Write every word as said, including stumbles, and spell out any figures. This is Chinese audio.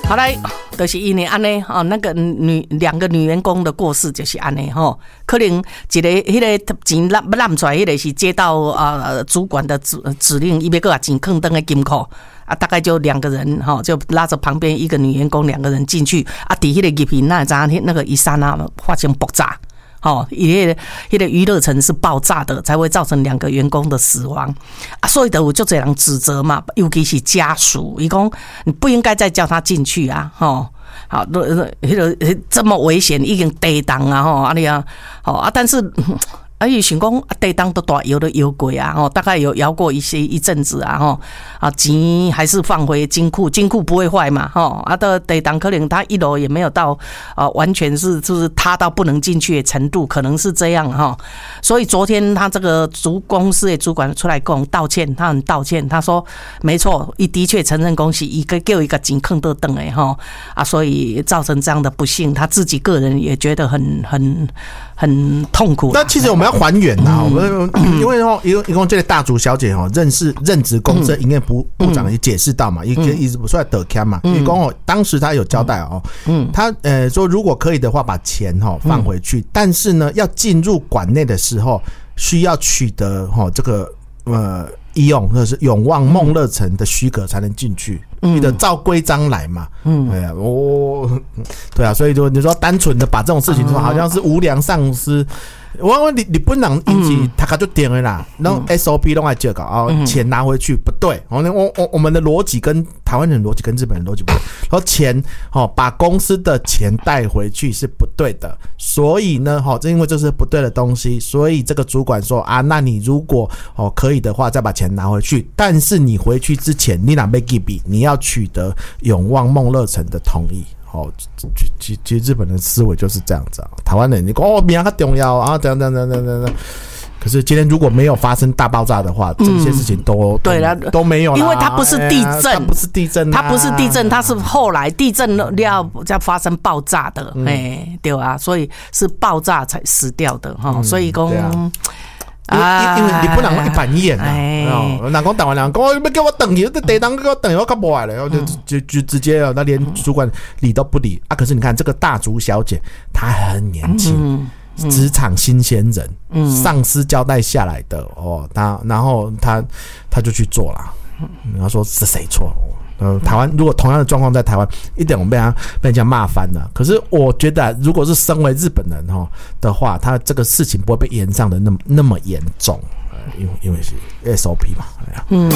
好来，就是因为安尼哦，那个女两个女员工的过世就是安尼吼，可能一个迄个钱揽揽出来，迄个是接到呃主管的指指令，伊要搁把钱放登个金库啊，大概就两个人哈，就拉着旁边一个女员工两个人进去啊，伫迄个入去那咋那个一刹那发生爆炸。哦，因为那个娱乐城是爆炸的，才会造成两个员工的死亡啊，所以就有就这样指责嘛，尤其是家属，伊讲你不应该再叫他进去啊，吼，好，那个这么危险，已经地当啊，吼，啊你啊，好啊，但是。啊，伊想讲啊，地当都大摇都摇过啊，吼，大概有摇过一些一阵子啊，吼，啊，钱还是放回金库，金库不会坏嘛，吼，啊，的地当可能他一楼也没有到啊，完全是就是塌到不能进去的程度，可能是这样哈，所以昨天他这个主公司的主管出来跟我道歉，他很道歉，他说没错，伊的确承认公司一个叫一个钱坑都等诶哈，啊，所以造成这样的不幸，他自己个人也觉得很很很痛苦。 那其实我们要还原呐，我们因为哦，一一共这个大竹小姐哦，认识任职公司营业部部长也解释到嘛，也一直不出来得看嘛，因为哦，当时他有交代哦，嗯，他呃说如果可以的话，把钱哈放回去，但是呢，要进入馆内的时候，需要取得哈这个呃医用或者是永旺梦乐城的许可才能进去。你的照规章来嘛，嗯，对啊，我，对啊，所以就你说单纯的把这种事情说好像是无良上司，我你你不能引起他就点了啦，然后 S O P 弄来这个啊，钱拿回去不对，我我我们的逻辑跟台湾人逻辑跟日本人逻辑不对，然后钱哦把公司的钱带回去是不对的，所以呢，哈，这因为这是不对的东西，所以这个主管说啊，那你如果哦可以的话，再把钱拿回去，但是你回去之前，你哪被给比你要。要取得永旺梦乐城的同意，哦，其其实日本人思维就是这样子啊。台湾人你讲哦，名很重要啊，这样这样这样这样这样。可是今天如果没有发生大爆炸的话，这些事情都对了都没有啦， 因为它不是地震， 它不是地震， 它不是地震，它是后来地震要要发生爆炸的，哎，对啊，所以是爆炸才死掉的哈，所以讲。 因为因为你不能一板一眼啊！人讲台湾人讲，要叫我等去，这地当给我等，我搞不来了，然后就就就直接了，那连主管理都不理啊！可是你看这个大竹小姐，她很年轻，职场新鲜人，上司交代下来的哦，她然后她她就去做了，然后说是谁错？呃，台湾如果同样的状况在台湾，一点我们被他被人家骂翻了。可是我觉得，如果是身为日本人哈的话，他这个事情不会被延上的那么那么严重，因为因为是 S O P 嘛，哎呀，嗯。